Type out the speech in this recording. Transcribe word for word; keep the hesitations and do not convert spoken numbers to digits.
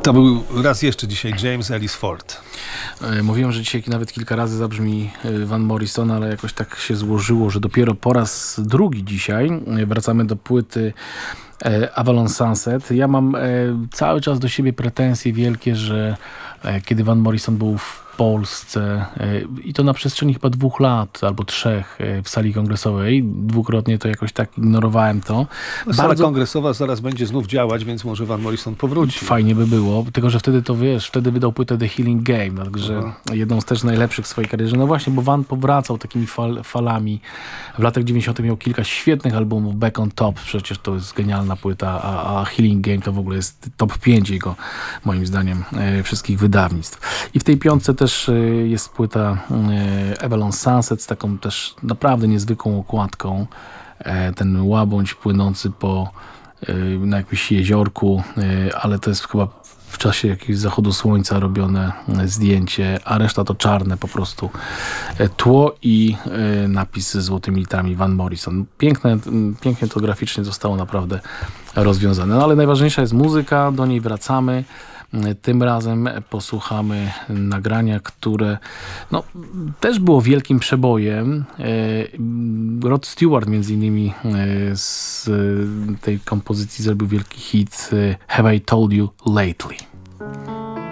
To był raz jeszcze dzisiaj James Ellis Ford. Mówiłem, że dzisiaj nawet kilka razy zabrzmi Van Morrison, ale jakoś tak się złożyło, że dopiero po raz drugi dzisiaj wracamy do płyty Avalon Sunset. Ja mam cały czas do siebie pretensje wielkie, że kiedy Van Morrison był w Polsce i to na przestrzeni chyba dwóch lat albo trzech w sali kongresowej. Dwukrotnie to jakoś tak ignorowałem to. Sala Bardzo... kongresowa zaraz będzie znów działać, więc może Van Morrison powróci. Fajnie by było, tylko że wtedy to wiesz, wtedy wydał płytę The Healing Game, także uh-huh. jedną z też najlepszych w swojej karierze. No właśnie, bo Van powracał takimi fal, falami. W latach dziewięćdziesiątych miał kilka świetnych albumów. Back on Top, przecież to jest genialna płyta, a, a Healing Game to w ogóle jest top pięć jego, moim zdaniem, e, wszystkich wydawnictw. I w tej piątce też jest płyta Avalon Sunset z taką też naprawdę niezwykłą okładką. Ten łabędź płynący po na jakimś jeziorku, ale to jest chyba w czasie jakiegoś zachodu słońca robione zdjęcie, a reszta to czarne po prostu tło i napis ze złotymi literami Van Morrison. Piękne, pięknie to graficznie zostało naprawdę rozwiązane. No ale najważniejsza jest muzyka, do niej wracamy. Tym razem posłuchamy nagrania, które no, też było wielkim przebojem. Rod Stewart między innymi z tej kompozycji zrobił wielki hit Have I Told You Lately.